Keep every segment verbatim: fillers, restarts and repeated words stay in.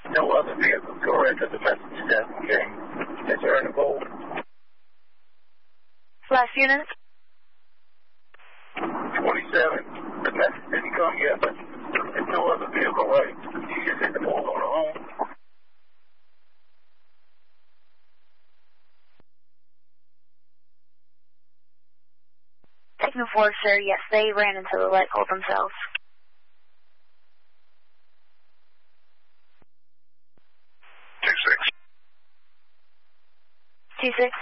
No other vehicles go into the message desk. Okay. Is there any goal? Last unit? twenty-seven. The message didn't come yet, but there's no other vehicle, right? You just hit the ball on her own. Signal four, sir. Yes, they ran into the light pole themselves. Two six. Two six.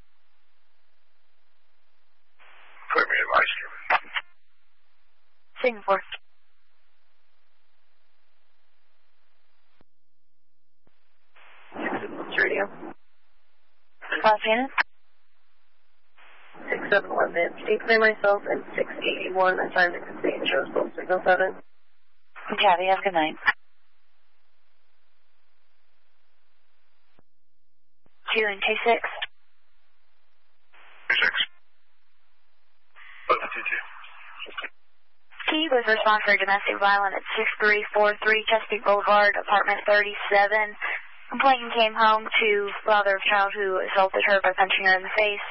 Put me in ice cream. Signal four. Radio. Last unit? six seven one, eight three myself, and six eighty-one, assigned to complete, shows both signal seven. Copy, have a good night. Two and two six. Two six. Key was response for domestic violence at six three four three Chesapeake Boulevard, apartment thirty-seven. Complainant came home to father of child who assaulted her by punching her in the face.